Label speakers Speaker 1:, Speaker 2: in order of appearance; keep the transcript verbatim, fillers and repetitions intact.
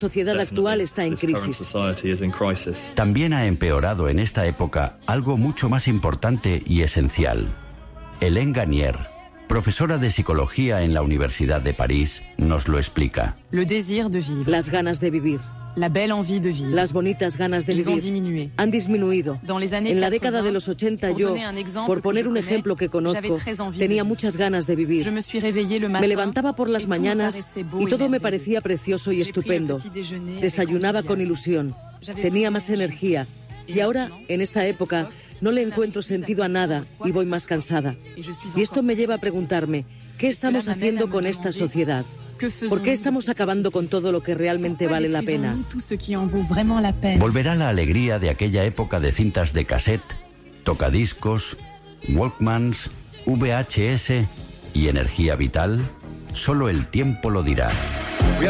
Speaker 1: La sociedad actual está en crisis.
Speaker 2: También ha empeorado en esta época algo mucho más importante y esencial. Hélène Gagnier, profesora de psicología en la Universidad de París, nos lo explica.
Speaker 3: Le désir de vivre.
Speaker 1: Las ganas de vivir.
Speaker 3: La belle envie de vivre.
Speaker 1: Las bonitas ganas de
Speaker 3: Ils
Speaker 1: vivir
Speaker 3: ont diminué.
Speaker 1: han disminuido.
Speaker 3: Dans les années
Speaker 1: En la
Speaker 3: quatre-vingts,
Speaker 1: década de los ochenta yo, por poner un ejemplo que conozco, tenía muchas ganas de vivir.
Speaker 3: Je me suis réveillée le matin,
Speaker 1: Me levantaba por las
Speaker 3: et
Speaker 1: mañanas
Speaker 3: tout paraissait beau
Speaker 1: y todo
Speaker 3: et
Speaker 1: me
Speaker 3: merveilleux.
Speaker 1: parecía precioso y
Speaker 3: J'ai pris le
Speaker 1: estupendo.
Speaker 3: petit déjeuner avec
Speaker 1: Desayunaba con
Speaker 3: entusiasme.
Speaker 1: ilusión.
Speaker 3: J'avais
Speaker 1: Tenía
Speaker 3: plus
Speaker 1: más
Speaker 3: d'énergie.
Speaker 1: energía. Y ahora, en esta época, no le encuentro sentido a nada y voy más cansada. Y esto me lleva a preguntarme, ¿qué estamos haciendo con esta sociedad? ¿Por qué estamos acabando con todo lo que realmente vale la pena?
Speaker 2: Volverá la alegría de aquella época de cintas de cassette, tocadiscos, Walkmans, V H S y energía vital. Solo el tiempo lo dirá.